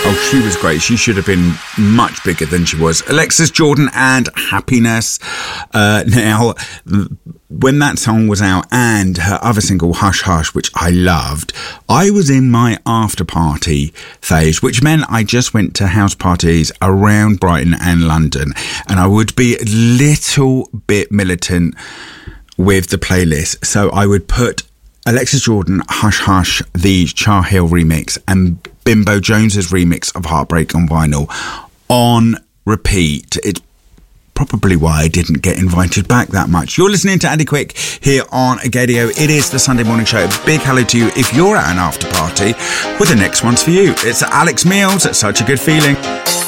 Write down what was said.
Oh, she was great. She should have been much bigger than she was. Alexis Jordan and Happiness. Now, when that song was out and her other single, Hush Hush, which I loved, I was in my after party phase, which meant I just went to house parties around Brighton and London. And I would be a little bit militant with the playlist. So I would put Alexis Jordan, Hush Hush, the Char Hill remix, and Bimbo Jones's remix of Heartbreak on vinyl on repeat. It's probably why I didn't get invited back that much. You're listening to Andy Quick here on Agadio. It is the Sunday morning show. Big hello to you if you're at an after party. Well, the next one's for you. It's Alex Mills. It's Such a Good Feeling.